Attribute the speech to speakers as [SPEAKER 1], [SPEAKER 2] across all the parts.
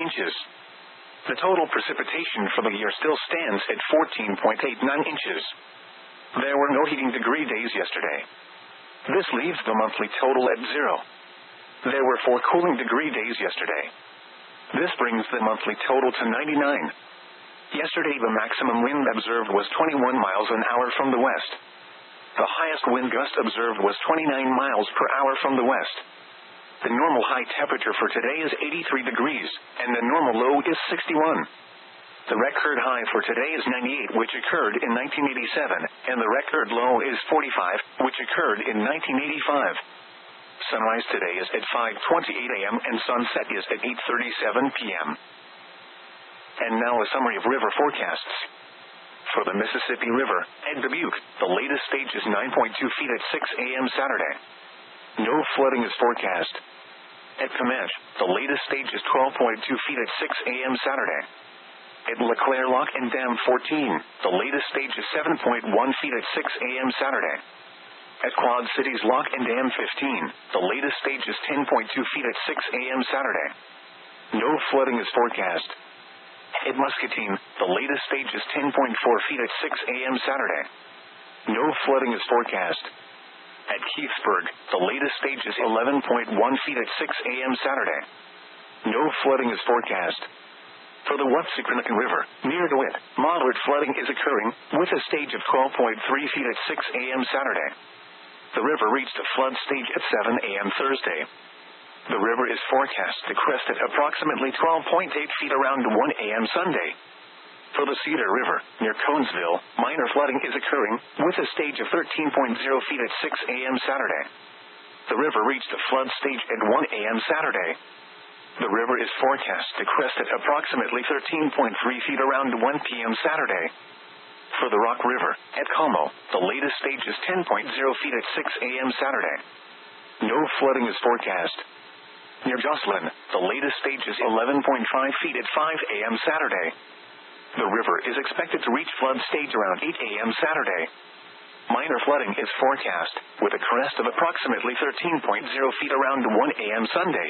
[SPEAKER 1] inches. The total precipitation for the year still stands at 14.89 inches. There were no heating degree days yesterday. This leaves the monthly total at 0. There were 4 cooling degree days yesterday. This brings the monthly total to 99. Yesterday the maximum wind observed was 21 miles an hour from the west. The highest wind gust observed was 29 miles per hour from the west. The normal high temperature for today is 83 degrees, and the normal low is 61. The record high for today is 98, which occurred in 1987, and the record low is 45, which occurred in 1985. Sunrise today is at 5:28 a.m. and sunset is at 8:37 p.m. And now a summary of river forecasts. For the Mississippi River, at Dubuque, the latest stage is 9.2 feet at 6 a.m. Saturday. No flooding is forecast. At Comanche, the latest stage is 12.2 feet at 6 a.m. Saturday. At LeClaire Lock and Dam 14, the latest stage is 7.1 feet at 6 a.m. Saturday. At Quad Cities Lock and Dam 15, the latest stage is 10.2 feet at 6 a.m. Saturday. No flooding is forecast. At Muscatine, the latest stage is 10.4 feet at 6 a.m. Saturday. No flooding is forecast. At Keithsburg, the latest stage is 11.1 feet at 6 a.m. Saturday. No flooding is forecast. For the Wapsiquanacan River, near DeWitt, moderate flooding is occurring, with a stage of 12.3 feet at 6 a.m. Saturday. The river reached a flood stage at 7 a.m. Thursday. The river is forecast to crest at approximately 12.8 feet around 1 a.m. Sunday. For the Cedar River, near Conesville, minor flooding is occurring, with a stage of 13.0 feet at 6 a.m. Saturday. The river reached a flood stage at 1 a.m. Saturday. The river is forecast to crest at approximately 13.3 feet around 1 p.m. Saturday. For the Rock River, at Como, the latest stage is 10.0 feet at 6 a.m. Saturday. No flooding is forecast. Near Jocelyn, the latest stage is 11.5 feet at 5 a.m. Saturday. The river is expected to reach flood stage around 8 a.m. Saturday. Minor flooding is forecast, with a crest of approximately 13.0 feet around 1 a.m. Sunday.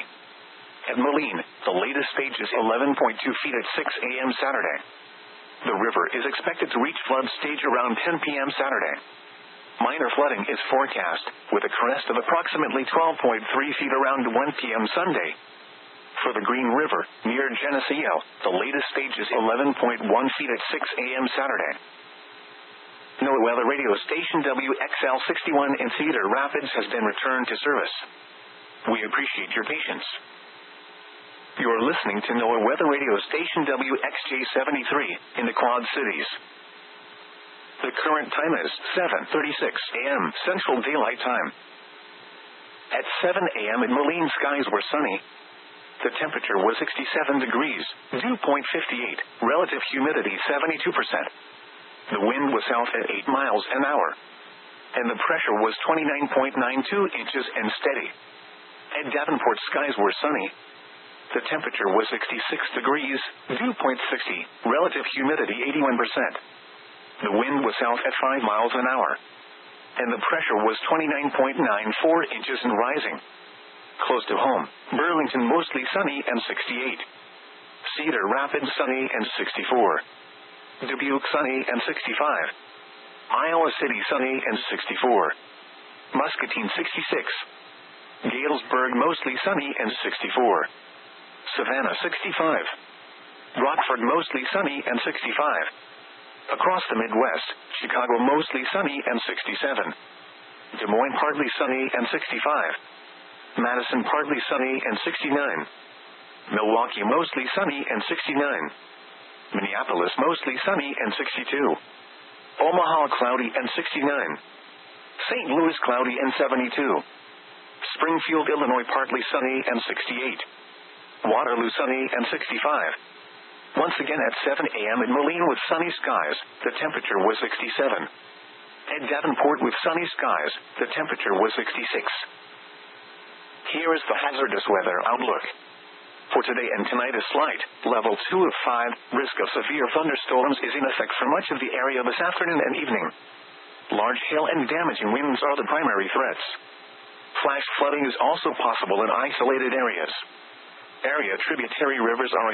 [SPEAKER 1] At Moline, the latest stage is 11.2 feet at 6 a.m. Saturday. The river is expected to reach flood stage around 10 p.m. Saturday. Minor flooding is forecast, with a crest of approximately 12.3 feet around 1 p.m. Sunday. For the Green River, near Geneseo, the latest stage is 11.1 feet at 6 a.m. Saturday. NOAA Weather Radio Station WXL61 in Cedar Rapids has been returned to service. We appreciate your patience. You are listening to NOAA Weather Radio Station WXJ73 in the Quad Cities. The current time is 7:36 a.m. Central Daylight Time. At 7 a.m. in Moline, skies were sunny. The temperature was 67 degrees, dew point 58, relative humidity 72%. The wind was south at 8 miles an hour. And the pressure was 29.92 inches and steady. At Davenport, skies were sunny. The temperature was 66 degrees, dew point 60, relative humidity 81%. The wind was south at 5 miles an hour. And the pressure was 29.94 inches and rising. Close to home, Burlington mostly sunny and 68. Cedar Rapids sunny and 64. Dubuque sunny and 65. Iowa City sunny and 64. Muscatine 66. Galesburg mostly sunny and 64. Savannah 65. Rockford mostly sunny and 65. Across the Midwest, Chicago mostly sunny and 67. Des Moines partly sunny and 65. Madison partly sunny and 69. Milwaukee mostly sunny and 69. Minneapolis mostly sunny and 62. Omaha cloudy and 69. St. Louis cloudy and 72. Springfield, Illinois partly sunny and 68. Waterloo sunny and 65. Once again at 7 a.m. in Moline with sunny skies, the temperature was 67. At Davenport with sunny skies, the temperature was 66. Here is the hazardous weather outlook. For today and tonight is slight, level 2 of 5, risk of severe thunderstorms is in effect for much of the area this afternoon and evening. Large hail and damaging winds are the primary threats. Flash flooding is also possible in isolated areas. Area tributary rivers are